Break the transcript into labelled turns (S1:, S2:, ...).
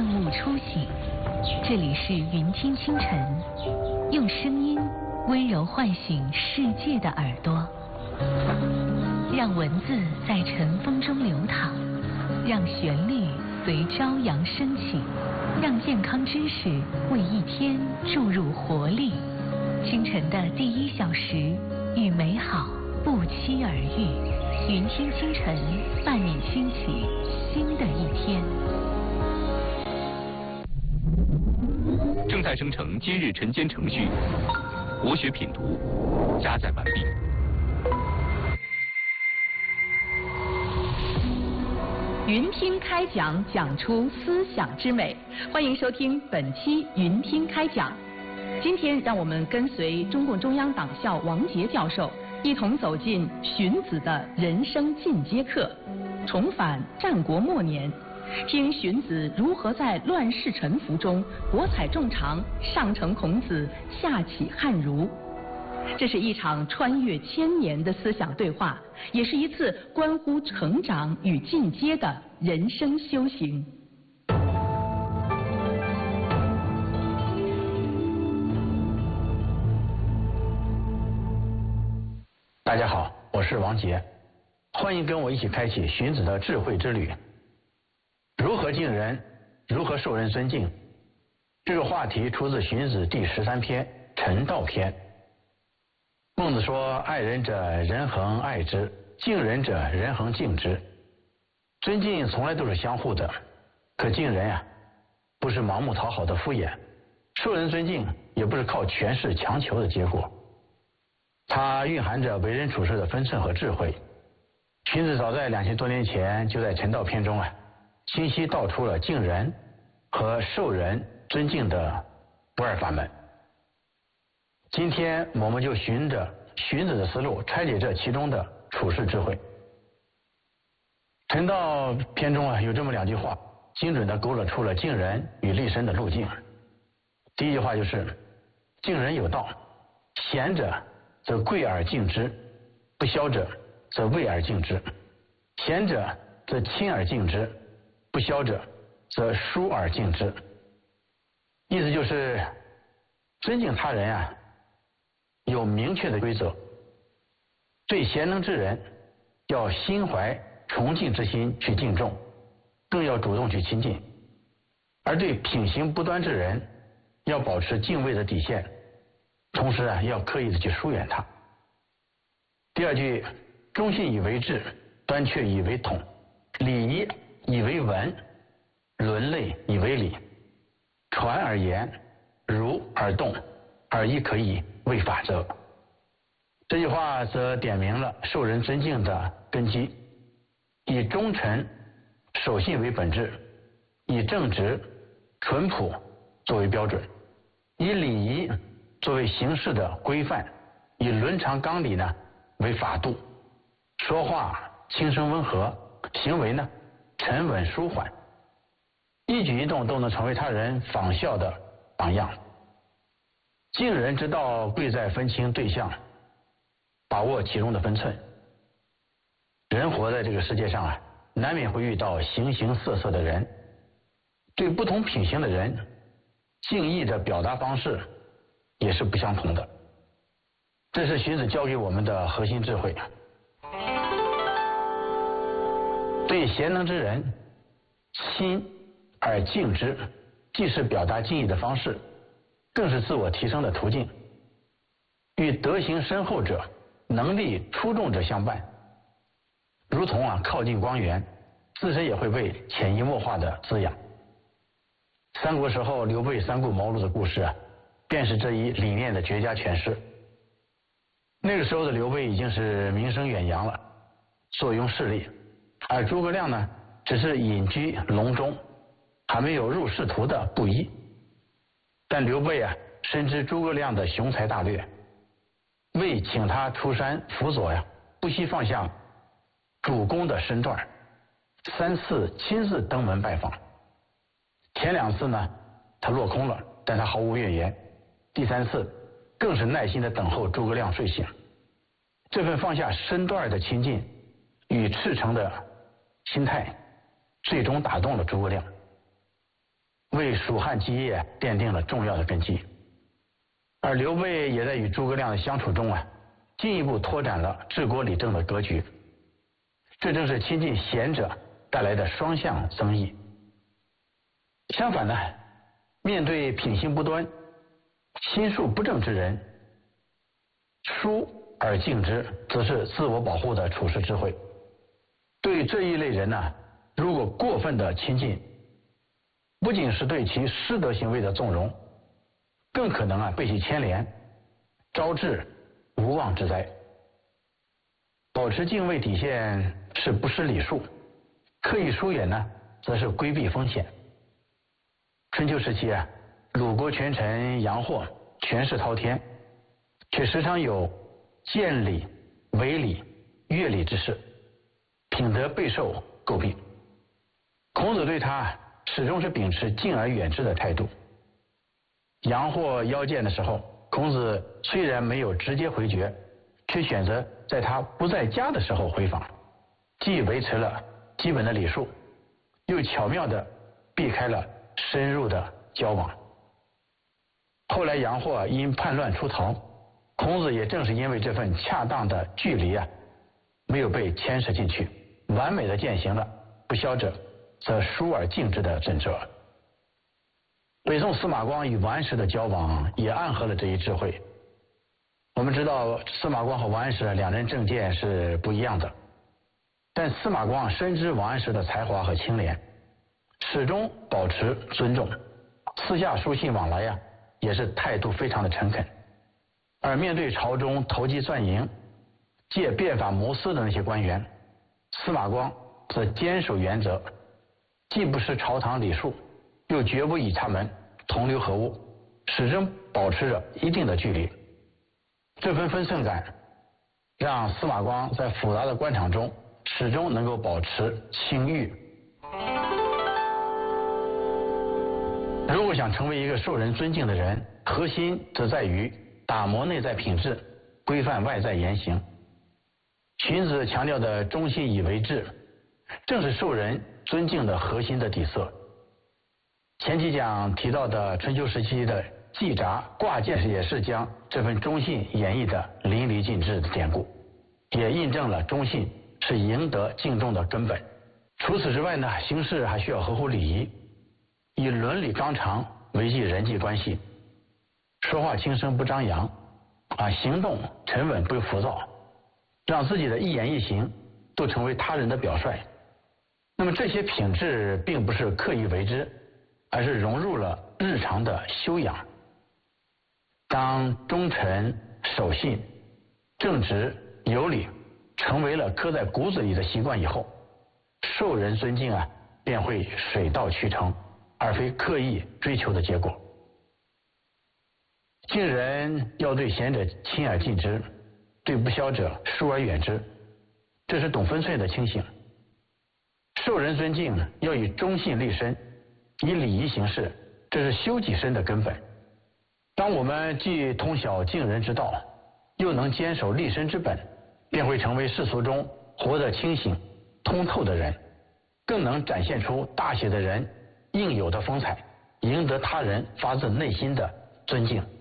S1: 万物初醒。这里是云听清晨，用声音温柔唤醒世界的耳朵，让文字在晨风中流淌，让旋律随朝阳升起，让健康知识为一天注入活力。清晨的第1小时，与美好不期而遇。云听清晨，伴你兴起新的一天。
S2: 正在生成今日晨间程序，国学品读加载完毕。
S3: 云听开讲，讲出思想之美。欢迎收听本期云听开讲。今天让我们跟随中共中央党校王杰教授，一同走进荀子的人生进阶课，重返战国末年，听荀子如何在乱世沉浮中博采众长，上承孔子，下启汉儒。这是一场穿越千年的思想对话，也是一次关乎成长与进阶的人生修行。
S4: 大家好，我是王杰，欢迎跟我一起开启荀子的智慧之旅。如何敬人，如何受人尊敬？这个话题出自荀子第13篇《陈道篇》。孟子说：“爱人者，人恒爱之；敬人者，人恒敬之。”尊敬从来都是相互的，可敬人呀，不是盲目讨好的敷衍；受人尊敬，也不是靠权势强求的结果。它蕴含着为人处事的分寸和智慧。荀子早在2000多年前就在《陈道篇》中清晰道出了敬人和受人尊敬的不二法门。今天我们就循着荀子的思路，拆解这其中的处世智慧。《陈道篇》中有这么2句话，精准地勾勒出了敬人与立身的路径。第一句话就是“敬人有道，贤者则贵而敬之，不肖者则畏而敬之；贤者则亲而敬之，不肖者则疏而敬之。”意思就是尊敬他人有明确的规则，对贤能之人要心怀崇敬之心去敬重，更要主动去亲近；而对品行不端之人要保持敬畏的底线，同时要刻意的去疏远他。第二句，忠信以为质，端却以为统，礼仪以为文，伦类以为礼，传而言，儒而动，而亦可以为法则。这句话则点明了受人尊敬的根基，以忠诚守信为本质，以正直淳朴作为标准，以礼仪作为行事的规范，以伦常纲理为法度，说话轻声温和，行为沉稳舒缓，一举一动都能成为他人仿效的榜样。敬人之道贵在分清对象，把握其中的分寸。人活在这个世界上难免会遇到形形色色的人，对不同品行的人，敬意的表达方式也是不相同的。这是荀子教给我们的核心智慧。对贤能之人，亲而敬之，既是表达敬意的方式，更是自我提升的途径。与德行深厚者、能力出众者相伴，如同靠近光源，自身也会被潜移默化的滋养。三国时候刘备三顾茅庐的故事便是这一理念的绝佳诠释。那个时候的刘备已经是名声远扬了，坐拥势力，而诸葛亮只是隐居隆中，还没有入仕途的布衣。但刘备深知诸葛亮的雄才大略，为请他出山辅佐不惜放下主公的身段，3次亲自登门拜访。前2次他落空了，但他毫无怨言。第3次更是耐心的等候诸葛亮睡醒。这份放下身段的亲近与赤诚的心态，最终打动了诸葛亮。 为蜀汉基业奠定了重要的根基。而刘备也在与诸葛亮的相处中进一步拓展了治国理政的格局。这正是亲近贤者带来的双向增益。相反呢，面对品行不端、心术不正之人，疏而敬之，则是自我保护的处世智慧。对这一类人呢，如果过分的亲近，不仅是对其失德行为的纵容，更可能被其牵连，招致无妄之灾。保持敬畏底线是不失礼数，刻意疏远呢，则是规避风险。春秋时期鲁国权臣杨霍权势滔天，却时常有见礼、违礼、越礼之事，品德备受诟病。孔子对他始终是秉持敬而远之的态度。杨霍邀见的时候，孔子虽然没有直接回绝，却选择在他不在家的时候回访，既维持了基本的礼数，又巧妙地避开了深入的交往。后来杨霍因叛乱出逃，孔子也正是因为这份恰当的距离没有被牵涉进去，完美地践行了不肖者则疏而敬之的准则。北宋司马光与王安石的交往也暗合了这一智慧。我们知道司马光和王安石两人政见是不一样的，但司马光深知王安石的才华和清廉，始终保持尊重，私下书信往来也是态度非常的诚恳。而面对朝中投机钻营、借变法谋私的那些官员，司马光则坚守原则，既不失朝堂礼数，又绝不与他们同流合污，始终保持着一定的距离。这份分寸感让司马光在复杂的官场中始终能够保持清誉。如果想成为一个受人尊敬的人，核心则在于打磨内在品质，规范外在言行。荀子强调的忠信以为质，正是受人尊敬的核心的底色。前几讲提到的春秋时期的季札挂件也是将这份忠信演绎的淋漓尽致的典故，也印证了忠信是赢得敬重的根本。除此之外呢，行事还需要合乎礼仪，以伦理纲常维系人际关系，说话轻声不张扬，行动沉稳不浮躁，让自己的一言一行都成为他人的表率。那么这些品质并不是刻意为之，而是融入了日常的修养。当忠诚、守信、正直、有礼成为了刻在骨子里的习惯以后，受人尊敬便会水到渠成，而非刻意追求的结果。敬人要对贤者亲而近之，对不肖者疏而远之，这是懂分寸的清醒。受人尊敬要以忠信立身，以礼仪行事，这是修己身的根本。当我们既通晓敬人之道，又能坚守立身之本，便会成为世俗中活得清醒通透的人，更能展现出大写的人应有的风采，赢得他人发自内心的尊敬。